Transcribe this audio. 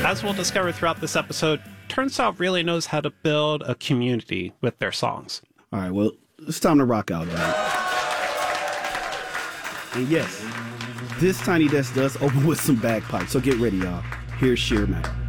as we'll discover throughout this episode, Turnstile really knows how to build a community with their songs. All right, well, it's time to rock out, Dad. And yes, this Tiny Desk does open with some bagpipes, so get ready, y'all. Here's Sheer Mac.